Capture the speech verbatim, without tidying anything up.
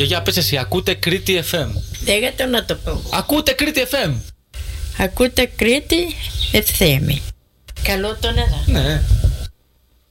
Γιαγιά, πες εσύ, ακούτε Κρήτη εφ εμ. Λέγατε να το πω. Ακούτε Κρήτη εφ εμ. Ακούτε Κρήτη εφ εμ. Καλό τον έδα. Ναι.